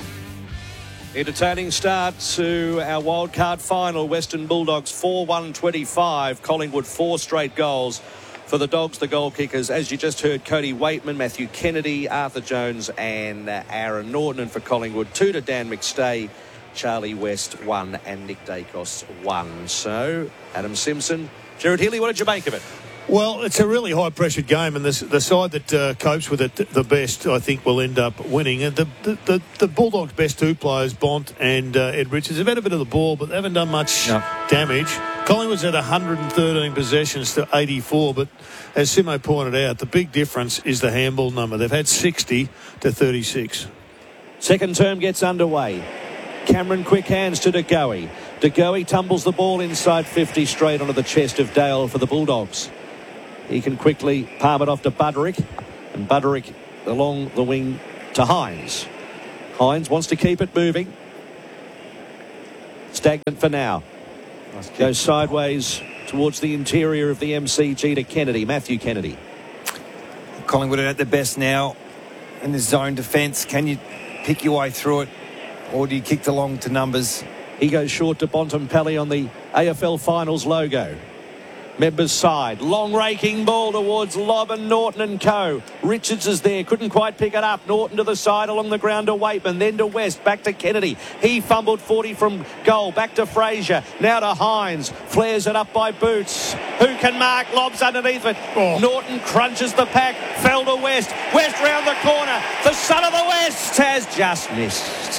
Entertaining start to our wildcard final. Western Bulldogs 4-1-25. Collingwood 4 straight goals for the Dogs, the goal kickers. As you just heard, Cody Waitman, Matthew Kennedy, Arthur Jones and Aaron Norton. And for Collingwood, 2 to Dan McStay, Charlie West 1 and Nick Dacos 1. So, Adam Simpson, Gerard Healy, what did you make of it? Well, it's a really high-pressured game, and the side that copes with it the best, I think, will end up winning. And the Bulldogs' best two players, Bont and Ed Richards, have had a bit of the ball, but they haven't done much damage. Collingwood's had 113 possessions to 84, but as Simo pointed out, the big difference is the handball number. They've had 60 to 36. Second term gets underway. Cameron quick hands to De Goey. De Goey tumbles the ball inside 50 straight onto the chest of Dale for the Bulldogs. He can quickly palm it off to Buderick, and Buderick along the wing to Hines. Hines wants to keep it moving. Stagnant for now. Goes sideways towards the interior of the MCG to Kennedy, Matthew Kennedy. Collingwood are at their best now in the zone defence. Can you pick your way through it, or do you kick the long to numbers? He goes short to Bontempelli on the AFL Finals logo. Members side, long raking ball towards Lobb and Norton and co. Richards is there, couldn't quite pick it up. Norton to the side along the ground to Waitman, then to West, back to Kennedy. He fumbled 40 from goal, back to Fraser, now to Hines, flares it up by Boots. Who can mark? Lobb's underneath it. Norton crunches the pack, fell to West. West round the corner, the son of the West has just missed.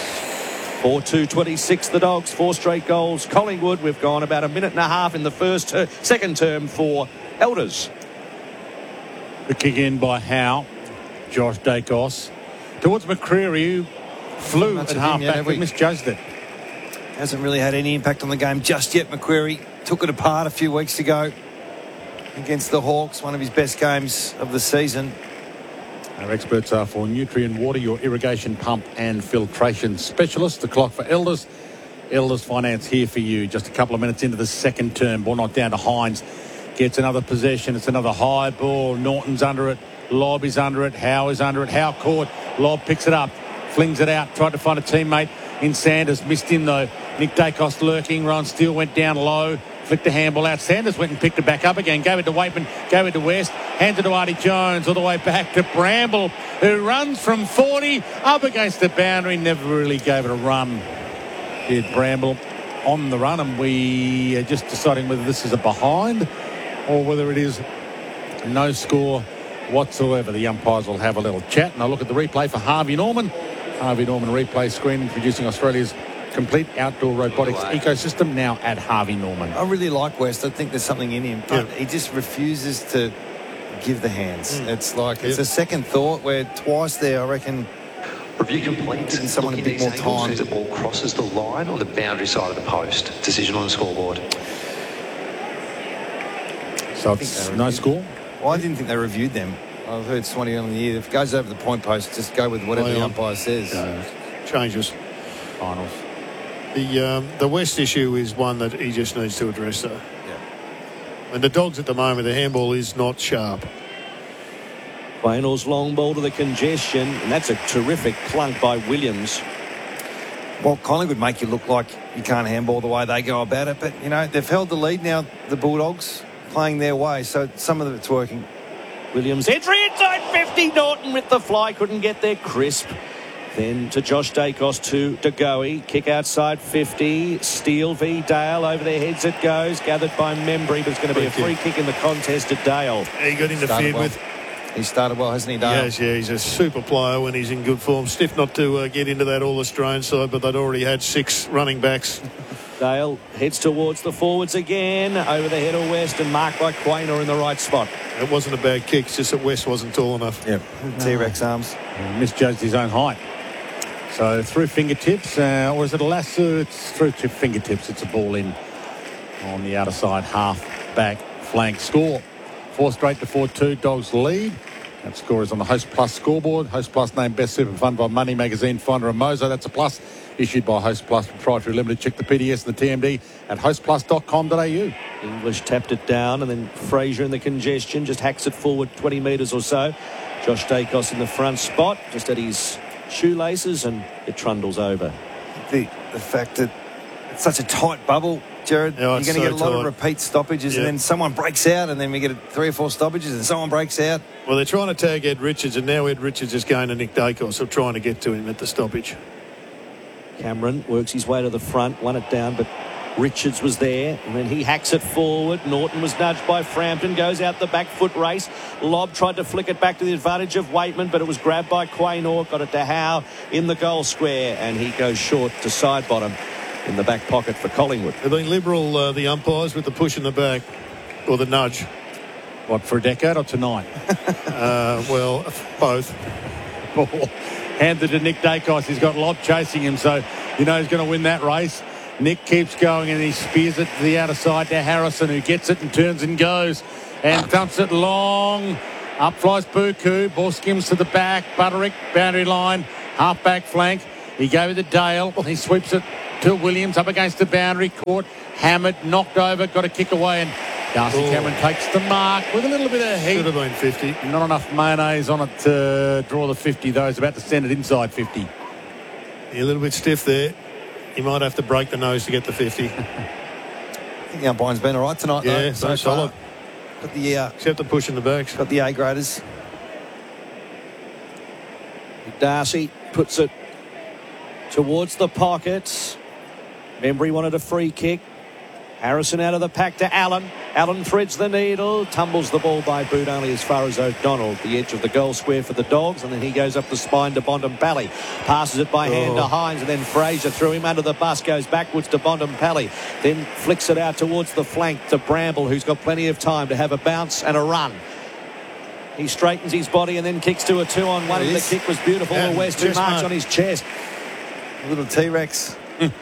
4-2-26 the Dogs, 4 straight goals. Collingwood, we've gone about a minute and a half in the second term for Elders. The kick in by Howe. Josh Dacos. Towards McCreery, who flew at half-back but misjudged it. Hasn't really had any impact on the game just yet, McCreery. Took it apart a few weeks ago against the Hawks, one of his best games of the season. Our experts are for Nutrient Water, your irrigation pump and filtration specialist. The clock for Elders. Elders Finance here for you. Just a couple of minutes into the second term. Ball knocked down to Hines. Gets another possession. It's another high ball. Norton's under it. Lobb is under it. Howe is under it. Howe caught. Lobb picks it up. Flings it out. Tried to find a teammate in Sanders. Missed him though. Nick Dacos lurking. Ron Steele went down low. Flicked the handball out. Sanders went and picked it back up again. Gave it to Waitman. Gave it to West. Handed to Artie Jones. All the way back to Bramble, who runs from 40 up against the boundary. Never really gave it a run. Did Bramble on the run. And we are just deciding whether this is a behind or whether it is no score whatsoever. The umpires will have a little chat. And I'll look at the replay for Harvey Norman. Harvey Norman replay screen introducing Australia's complete outdoor robotics ecosystem now at Harvey Norman. I really like West. I think there's something in him, but he just refuses to give the hands. It's like it's a second thought where twice there, I reckon. Review complete. Giving someone a bit more time. As the ball crosses the line or the boundary side of the post. Decision on the scoreboard. So it's no score? Well, I didn't think they reviewed them. I've heard Swanee on the year. If it goes over the point post, just go with whatever the umpire says. Changes. Finals. The West issue is one that he just needs to address, though. And the Dogs at the moment, the handball is not sharp. Reynolds long ball to the congestion, and that's a terrific clunk by Williams. Well, Collingwood make you look like you can't handball the way they go about it, but, you know, they've held the lead now, the Bulldogs, playing their way, so some of it's working. Williams entry inside 50. Norton with the fly, couldn't get there crisp. Then to Josh Dacos to De Goey. Kick outside 50. Steele v Dale. Over their heads it goes. Gathered by Membry, but it's going to be a free kick in the contest to Dale. He got interfered with. He started well, hasn't he, Dale? Yes, he's a super player when he's in good form. Stiff not to get into that All-Australian side, but they'd already had 6 running backs. Dale heads towards the forwards again. Over the head of West and marked by Quaynor in the right spot. It wasn't a bad kick, it's just that West wasn't tall enough. Yep, T-Rex arms. Misjudged his own height. So through fingertips, or is it a lasso? It's through to fingertips. It's a ball in on the outer side, half back flank. Score 4 straight to 4-2. Dogs lead. That score is on the Host Plus scoreboard. Host Plus named Best Super Fund by Money Magazine, Finder and Mozo. That's a plus issued by Host Plus Proprietary Limited. Check the PDS and the TMD at hostplus.com.au. English tapped it down, and then Fraser in the congestion just hacks it forward 20 metres or so. Josh Dacos in the front spot, just at his shoelaces, and it trundles over. The fact that it's such a tight bubble, Jared, you're going to get a lot of repeat stoppages, and then someone breaks out, and then we get 3 or 4 stoppages, and someone breaks out. Well, they're trying to tag Ed Richards, and now Ed Richards is going to Nick Dacos, so trying to get to him at the stoppage. Cameron works his way to the front, won it down, but Richards was there, and then he hacks it forward. Norton was nudged by Frampton, goes out the back foot race. Lobb tried to flick it back to the advantage of Waitman, but it was grabbed by Quaynor, got it to Howe in the goal square, and he goes short to side bottom in the back pocket for Collingwood. They've been liberal, the umpires, with the push in the back, or the nudge. What, for a decade or tonight? Well, both. Ball handed to Nick Dacos. He's got Lobb chasing him, so you know he's going to win that race. Nick keeps going and he spears it to the outer side to Harrison, who gets it and turns and goes and dumps it long. Up flies Buku. Ball skims to the back. Butterick, boundary line, half back flank. He gave it to Dale. He sweeps it to Williams up against the boundary. Caught, hammered, knocked over, got a kick away, and Darcy Cameron takes the mark with a little bit of heat. Should have been 50. Not enough mayonnaise on it to draw the 50, though. He's about to send it inside 50. You're a little bit stiff there. You might have to break the nose to get the 50. I think the umpire's been all right tonight, though. Yeah, so solid. Got the, except the push in the backs. Got the A graders. Darcy puts it towards the pockets. Membry wanted a free kick. Harrison out of the pack to Allen. Allen threads the needle, tumbles the ball by boot only as far as O'Donnell, the edge of the goal square for the Dogs, and then he goes up the spine to Bontempelli. Passes it by hand to Hines, and then Fraser threw him under the bus, goes backwards to Bontempelli, then flicks it out towards the flank to Bramble, who's got plenty of time to have a bounce and a run. He straightens his body and then kicks to a 2-on-1, and the kick was beautiful. Yeah, the West, who marks on his chest. A little T-Rex.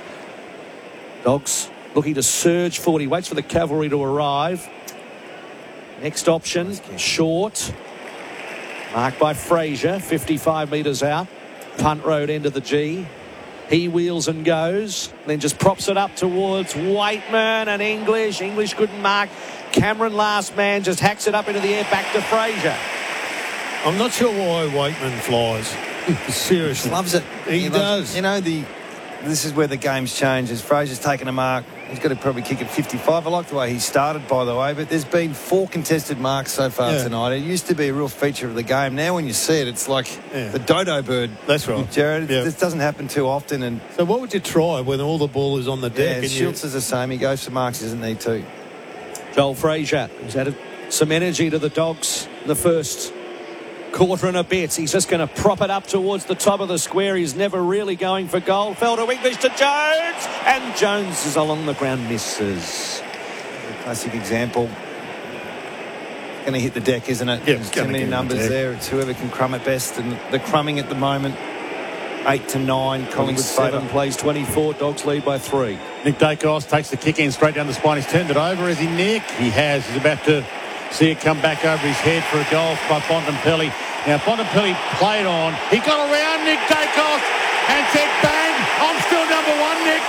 Dogs looking to surge forward. He waits for the cavalry to arrive. Next option, short. Marked by Fraser, 55 metres out. Punt road end of the G. He wheels and goes. Then just props it up towards Waitman and English. English couldn't mark. Cameron, last man, just hacks it up into the air back to Fraser. I'm not sure why Waitman flies. Seriously. Loves it. He does. You know, this is where the game's changed. As Fraser's taken a mark, he's got to probably kick at 55. I like the way he started, by the way, but there's been 4 contested marks so far tonight. It used to be a real feature of the game. Now when you see it, it's like the dodo bird. That's right. Jared, this doesn't happen too often. And so what would you try when all the ball is on the deck? Yeah, Schultz is the same. He goes for marks. He doesn't need to. Joel Fraser has added some energy to the Dogs in the first quarter and a bit. He's just going to prop it up towards the top of the square. He's never really going for goal. Fell to English to Jones, and Jones is along the ground, misses. Classic example. Going to hit the deck, isn't it? Yeah, there's too many numbers there. It's whoever can crumb it best, and the crumbing at the moment, 8-9. Collingwood 7 plays 24. Dogs lead by 3. Nick Dacos takes the kick in straight down the spine. He's turned it over. Has he, Nick? He has. He's about to see it come back over his head for a goal by Bontempelli. Now, Bontempelli played on. He got around Nick Dacos and said, bang, I'm still number 1, Nick.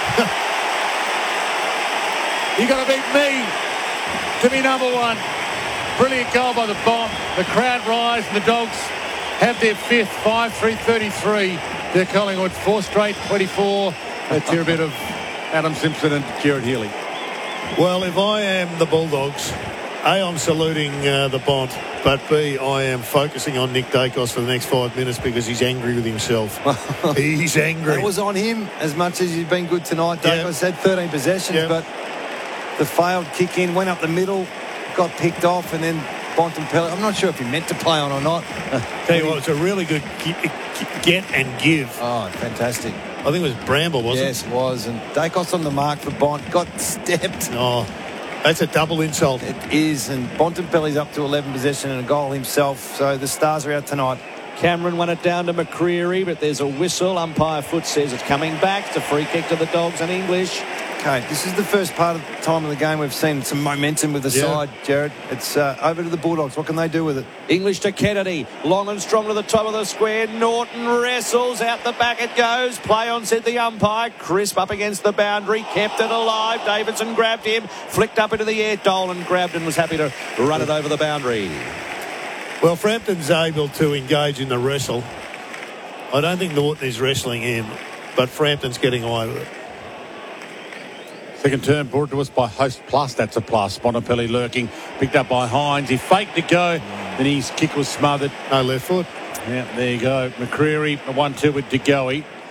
You got to beat me to be number 1. Brilliant goal by the Bont. The crowd rise and the Dogs have their 5th, 5-3-33. They're Collingwood 4 straight, 24. Let's hear a bit of Adam Simpson and Jared Healy. Well, if I am the Bulldogs, A, I'm saluting the Bont, but B, I am focusing on Nick Dacos for the next 5 minutes because he's angry with himself. He's angry. It was on him as much as he's been good tonight. Dacos had 13 possessions, but the failed kick in, went up the middle, got picked off, and then Bontempelli, I'm not sure if he meant to play on or not. Tell you what, it's a really good get and give. Oh, fantastic. I think it was Bramble, wasn't it? Yes, it was. And Dacos on the mark for Bont, got stepped. Oh, that's a double insult. It is, and Bontempelli's up to 11 possession and a goal himself, so the Stars are out tonight. Cameron won it down to McCreery, but there's a whistle. Umpire Foot says it's coming back. It's a free kick to the Dogs and English. Okay, this is the first part of the time of the game we've seen some momentum with the side, Jared. It's over to the Bulldogs. What can they do with it? English to Kennedy. Long and strong to the top of the square. Norton wrestles. Out the back it goes. Play on, said the umpire. Crisp up against the boundary. Kept it alive. Davidson grabbed him. Flicked up into the air. Dolan grabbed and was happy to run it over the boundary. Well, Frampton's able to engage in the wrestle. I don't think Norton is wrestling him, but Frampton's getting away with it. Second turn brought to us by Host Plus. That's a plus. Bontempelli lurking. Picked up by Hines. He faked to go. Then his kick was smothered. No left foot. Yeah, there you go. McCreery, a 1-2 with De Goey.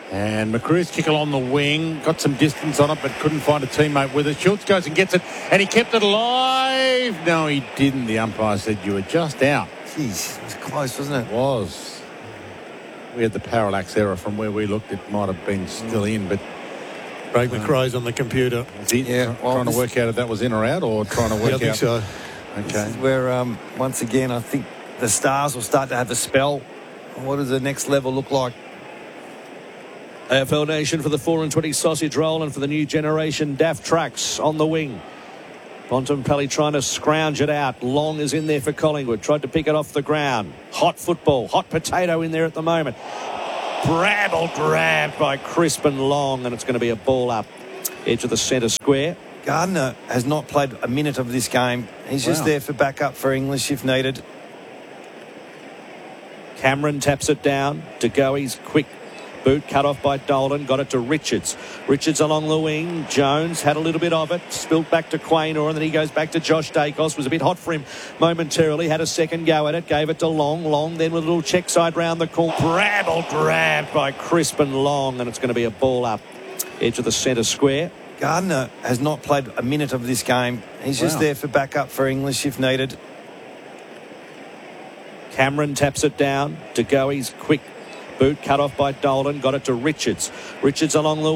And McCrew's kick along the wing. Got some distance on it, but couldn't find a teammate with it. Schultz goes and gets it, and he kept it alive. No, he didn't. The umpire said you were just out. Jeez, it was close, wasn't it? It was. We had the parallax error from where we looked. It might have been still in, but Craig McRae's on the computer. Trying to work out if that was in or out, or trying to work out. I think so. Okay. This is where, once again, I think the Stars will start to have a spell. What does the next level look like? AFL Nation for the 4 and 20 sausage roll, and for the new generation Daft Trucks on the wing. Bontempelli trying to scrounge it out. Long is in there for Collingwood. Tried to pick it off the ground. Hot football. Hot potato in there at the moment. Bramble grabbed by Crispin Long, and it's going to be a ball up. Edge of the centre square. Gardner has not played a minute of this game. He's just there for backup for English if needed. Cameron taps it down. De Goey's quick boot cut off by Dolan. Got it to Richards. Richards along the wing. Jones had a little bit of it. Spilt back to Quaynor, and then he goes back to Josh Dacos. Was a bit hot for him momentarily. Had a second go at it. Gave it to Long. Long then with a little check side round the corner. Bramble grabbed by Crispin Long, and it's going to be a ball up. Edge of the centre square. Gardner has not played a minute of this game. He's just there for backup for English if needed. Cameron taps it down. De Goey's quick boot cut off by Dolan. Got it to Richards. Richards along the